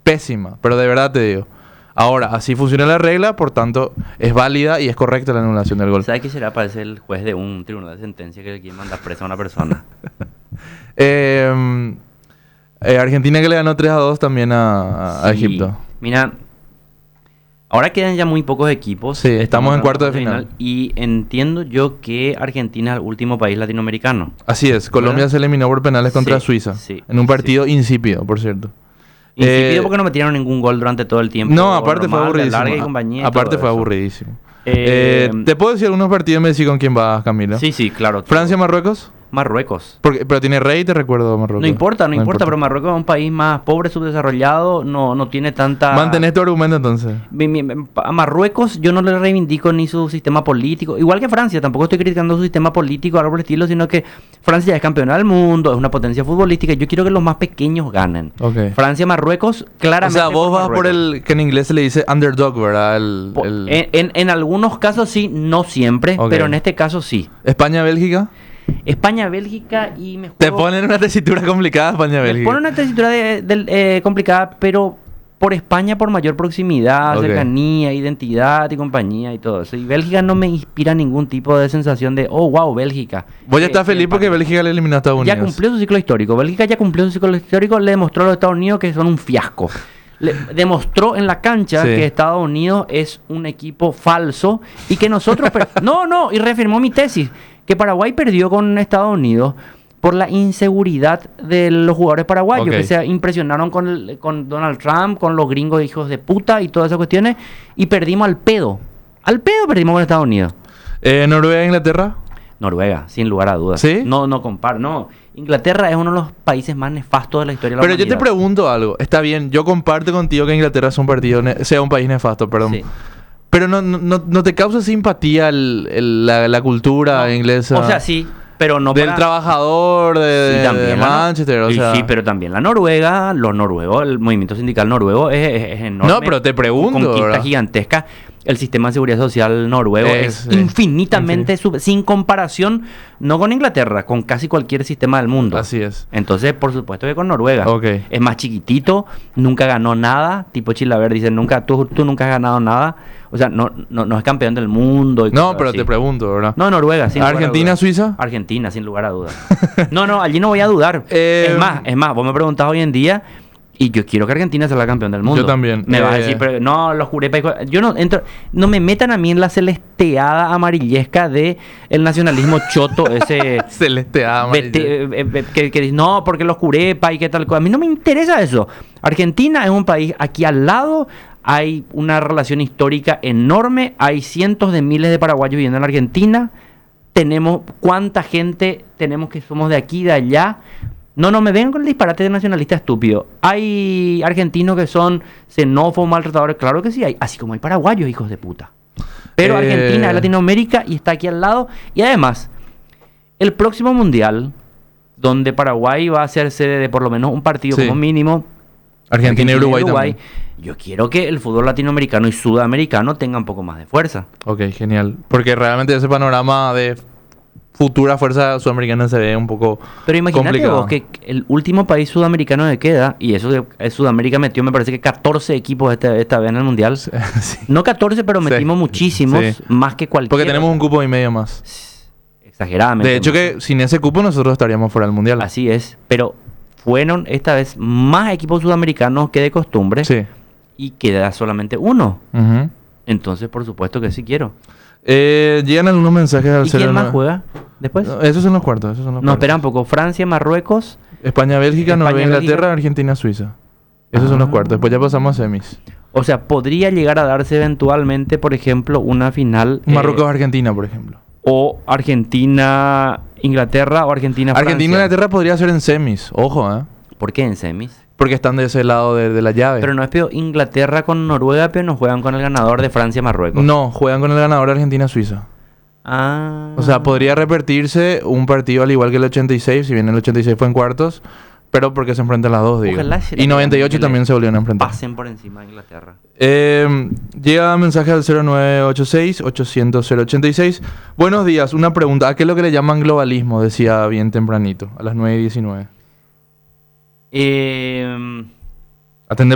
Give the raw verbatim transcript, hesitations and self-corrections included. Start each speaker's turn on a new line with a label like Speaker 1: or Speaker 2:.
Speaker 1: pésima, pero de verdad te digo. Ahora, así funciona la regla, por tanto, es válida y es correcta la anulación del gol.
Speaker 2: ¿Sabes qué será? Parece el juez de un tribunal de sentencia que quiere mandar presa a una persona.
Speaker 1: eh, eh, Argentina que le ganó tres a dos también a, a
Speaker 2: Sí.
Speaker 1: Egipto.
Speaker 2: Mira, ahora quedan ya muy pocos equipos.
Speaker 1: Sí, estamos en cuarto de
Speaker 2: fase
Speaker 1: final.
Speaker 2: Y entiendo yo que Argentina es el último país latinoamericano.
Speaker 1: Así es, Colombia
Speaker 2: ¿Verdad?
Speaker 1: se eliminó por penales contra
Speaker 2: Sí,
Speaker 1: Suiza.
Speaker 2: sí,
Speaker 1: En un partido
Speaker 2: sí.
Speaker 1: insípido, por cierto.
Speaker 2: Insípido
Speaker 1: Eh,
Speaker 2: porque no metieron ningún gol durante todo el tiempo.
Speaker 1: No, aparte fue
Speaker 2: normal, de
Speaker 1: aburridísimo.
Speaker 2: larga y compañía y
Speaker 1: Aparte
Speaker 2: todo
Speaker 1: fue
Speaker 2: eso.
Speaker 1: aburridísimo.
Speaker 2: Eh,
Speaker 1: Eh, ¿Te puedo decir algunos partidos y me decís con quién vas, Camilo?
Speaker 2: Sí, sí, claro.
Speaker 1: Francia-Marruecos.
Speaker 2: Marruecos.
Speaker 1: Porque, pero tiene rey, te recuerdo, Marruecos.
Speaker 2: No importa, no, importa, pero Marruecos es un país más pobre, subdesarrollado, no, no tiene tanta...
Speaker 1: Mantenés tu argumento entonces.
Speaker 2: Mi- mi- A Marruecos yo no le reivindico ni su sistema político, igual que Francia, tampoco estoy criticando su sistema político, algo por el estilo, sino que Francia ya es campeona del mundo, es una potencia futbolística, y yo quiero que los más pequeños ganen.
Speaker 1: Ok.
Speaker 2: Francia, Marruecos,
Speaker 1: O
Speaker 2: claramente.
Speaker 1: sea, vos vas por
Speaker 2: Marruecos.
Speaker 1: el que en inglés se le dice underdog, ¿verdad? El,
Speaker 2: Po-
Speaker 1: el-
Speaker 2: En, en- en algunos casos sí, no siempre,
Speaker 1: Ok.
Speaker 2: pero en este caso sí.
Speaker 1: España-Bélgica.
Speaker 2: España, Bélgica y me
Speaker 1: Te
Speaker 2: juego-
Speaker 1: ponen una tesitura complicada,
Speaker 2: me
Speaker 1: España-Bélgica.
Speaker 2: pone una tesitura de- del- eh, complicada, pero por España por mayor proximidad,
Speaker 1: Ok.
Speaker 2: cercanía, identidad y compañía y todo eso. Y Bélgica no me inspira ningún tipo de sensación de, oh, wow, Bélgica.
Speaker 1: Voy a
Speaker 2: Qué-
Speaker 1: estar
Speaker 2: qué
Speaker 1: feliz porque
Speaker 2: empate.
Speaker 1: Bélgica le eliminó a Estados Unidos.
Speaker 2: Ya cumplió su ciclo histórico. Bélgica ya cumplió su ciclo histórico, le demostró a los Estados Unidos que son un fiasco. Le demostró en la cancha
Speaker 1: Sí.
Speaker 2: que Estados Unidos es un equipo falso y que nosotros... per- no, no, y reafirmó mi tesis, que Paraguay perdió con Estados Unidos por la inseguridad de los jugadores paraguayos,
Speaker 1: Ok.
Speaker 2: que se impresionaron con, el- con Donald Trump, con los gringos hijos de puta y todas esas cuestiones, y perdimos al pedo. Al pedo perdimos con Estados Unidos.
Speaker 1: Eh, Noruega-Inglaterra.
Speaker 2: Noruega, sin lugar a dudas.
Speaker 1: ¿Sí?
Speaker 2: No, no comparo, no. Inglaterra es uno de los países más nefastos de la historia de la
Speaker 1: Pero yo te
Speaker 2: humanidad.
Speaker 1: pregunto algo. Está bien, yo comparto contigo que Inglaterra es un partido ne- sea un país nefasto, perdón.
Speaker 2: Sí.
Speaker 1: Pero no, no, no- no te causa simpatía el- el- la, la cultura
Speaker 2: No,
Speaker 1: inglesa.
Speaker 2: O sea, sí, pero no
Speaker 1: del
Speaker 2: para-
Speaker 1: trabajador de,
Speaker 2: Sí,
Speaker 1: de
Speaker 2: también la no-
Speaker 1: Manchester, o
Speaker 2: y
Speaker 1: sea.
Speaker 2: sí, pero también la Noruega, los noruegos, el movimiento sindical noruego es, es- es enorme.
Speaker 1: No, pero te pregunto,
Speaker 2: Conquista
Speaker 1: ¿verdad?
Speaker 2: gigantesca. El sistema de seguridad social noruego
Speaker 1: Es,
Speaker 2: es,
Speaker 1: sí,
Speaker 2: infinitamente, sub- sin comparación, no con Inglaterra, con casi cualquier sistema del mundo.
Speaker 1: Así es.
Speaker 2: Entonces, por supuesto que con Noruega.
Speaker 1: Ok.
Speaker 2: Es más chiquitito, nunca ganó nada. Tipo Chilaver dice, nunca, tú, tú nunca has ganado nada. O sea, no, no, no es campeón del mundo. y
Speaker 1: No,
Speaker 2: cosas
Speaker 1: pero
Speaker 2: así.
Speaker 1: te pregunto, ¿verdad?
Speaker 2: No, Noruega, sin lugar a
Speaker 1: Argentina,
Speaker 2: dudas.
Speaker 1: Suiza.
Speaker 2: Argentina, sin lugar a dudas. No, no, allí no voy a dudar.
Speaker 1: Eh,
Speaker 2: es más, es más, vos me preguntás hoy en día y yo quiero que Argentina sea la campeón del mundo.
Speaker 1: Yo también.
Speaker 2: Me vas a
Speaker 1: Eh,
Speaker 2: decir, pero no, los juré pa- Yo no entro, no me metan a mí en la celesteada amarillesca de el nacionalismo choto, ese
Speaker 1: Celesteada,
Speaker 2: vete-
Speaker 1: amarilla.
Speaker 2: eh, eh, que, que dice, no, porque los curepa y qué tal cosa. A mí no me interesa eso. Argentina es un país aquí al lado. Hay una relación histórica enorme. Hay cientos de miles de paraguayos viviendo en la Argentina. Tenemos cuánta gente tenemos que somos de aquí, de allá. No, no me vengan con el disparate de nacionalista estúpido. Hay argentinos que son xenófobos, maltratadores. Claro que sí hay. Así como hay paraguayos, hijos de puta. Pero
Speaker 1: Eh.
Speaker 2: Argentina es Latinoamérica y está aquí al lado. Y además, el próximo mundial, donde Paraguay va a ser sede de por lo menos un partido
Speaker 1: Sí.
Speaker 2: como mínimo,
Speaker 1: Argentina y Uruguay, también.
Speaker 2: yo quiero que el fútbol latinoamericano y sudamericano tenga un poco más de fuerza.
Speaker 1: Ok, genial. Porque realmente ese panorama de futura fuerza sudamericana se ve un poco
Speaker 2: Pero imagínate
Speaker 1: complicado.
Speaker 2: vos que el último país sudamericano que queda, y eso que eh, Sudamérica metió, me parece que catorce equipos esta, esta vez en el mundial.
Speaker 1: Sí.
Speaker 2: No catorce, pero
Speaker 1: Sí.
Speaker 2: metimos muchísimos,
Speaker 1: Sí.
Speaker 2: más que cualquier.
Speaker 1: Porque tenemos un cupo y medio más.
Speaker 2: Exageradamente.
Speaker 1: De hecho
Speaker 2: mucho.
Speaker 1: que sin ese cupo nosotros estaríamos fuera del mundial.
Speaker 2: Así es, pero fueron esta vez más equipos sudamericanos que de costumbre
Speaker 1: Sí.
Speaker 2: y queda solamente uno.
Speaker 1: Ujú.
Speaker 2: Entonces, por supuesto que sí quiero.
Speaker 1: Eh, llegan algunos mensajes al
Speaker 2: ¿Y quién
Speaker 1: cero
Speaker 2: más
Speaker 1: nueve.
Speaker 2: juega después?
Speaker 1: No, esos son los cuartos. Esos son los
Speaker 2: No,
Speaker 1: cuartos.
Speaker 2: espera un poco. Francia, Marruecos.
Speaker 1: España, Bélgica,
Speaker 2: España,
Speaker 1: Noruega,
Speaker 2: Bélgica.
Speaker 1: Inglaterra, Argentina, Suiza. Esos son los
Speaker 2: Ah.
Speaker 1: cuartos. Después ya pasamos a semis.
Speaker 2: O sea, podría llegar a darse eventualmente, por ejemplo, una final. eh,
Speaker 1: Marruecos, Argentina, por ejemplo.
Speaker 2: o Argentina, Inglaterra o Argentina, Francia.
Speaker 1: Argentina y Inglaterra podría ser en semis. Ojo, ¿eh?
Speaker 2: ¿Por qué en semis?
Speaker 1: Porque están de ese lado de, de la llave.
Speaker 2: Pero no es peor Inglaterra con Noruega, pero no juegan con el ganador de Francia, Marruecos.
Speaker 1: No, juegan con el ganador Argentina-Suiza.
Speaker 2: Ah.
Speaker 1: O sea, podría repetirse un partido al igual que el ochenta y seis, si bien el ochenta y seis fue en cuartos, pero porque se enfrentan las dos, digo.
Speaker 2: Ojalá será
Speaker 1: Y noventa y ocho
Speaker 2: que le
Speaker 1: también se volvieron a enfrentar.
Speaker 2: pasen por encima de Inglaterra.
Speaker 1: Eh, llega mensaje al cero nueve ocho seis, ochocientos, cero ochenta y seis. Buenos días, una pregunta. ¿A qué es lo que le llaman globalismo? Decía bien tempranito, a las nueve y diecinueve.
Speaker 2: Eh,
Speaker 1: Atende